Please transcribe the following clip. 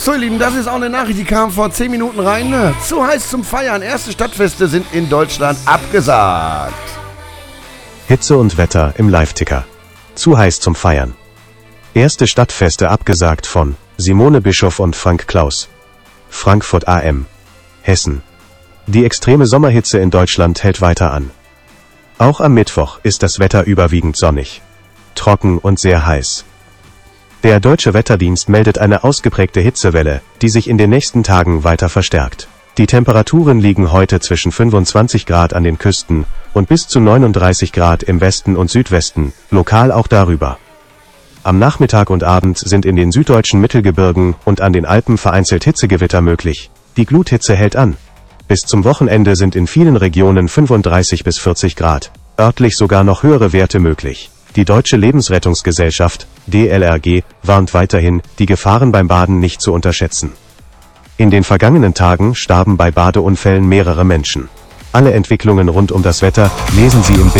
So ihr Lieben, das ist auch eine Nachricht, die kam vor 10 Minuten rein. Zu heiß zum Feiern. Erste Stadtfeste sind in Deutschland abgesagt. Hitze und Wetter im Live-Ticker. Zu heiß zum Feiern. Erste Stadtfeste abgesagt von Simone Bischof und Frank Klaus. Frankfurt AM. Hessen. Die extreme Sommerhitze in Deutschland hält weiter an. Auch am Mittwoch ist das Wetter überwiegend sonnig. Trocken und sehr heiß. Der Deutsche Wetterdienst meldet eine ausgeprägte Hitzewelle, die sich in den nächsten Tagen weiter verstärkt. Die Temperaturen liegen heute zwischen 25 Grad an den Küsten und bis zu 39 Grad im Westen und Südwesten, lokal auch darüber. Am Nachmittag und Abend sind in den süddeutschen Mittelgebirgen und an den Alpen vereinzelt Hitzegewitter möglich. Die Gluthitze hält an. Bis zum Wochenende sind in vielen Regionen 35 bis 40 Grad, örtlich sogar noch höhere Werte möglich. Die Deutsche Lebensrettungsgesellschaft, DLRG, warnt weiterhin, die Gefahren beim Baden nicht zu unterschätzen. In den vergangenen Tagen starben bei Badeunfällen mehrere Menschen. Alle Entwicklungen rund um das Wetter lesen Sie im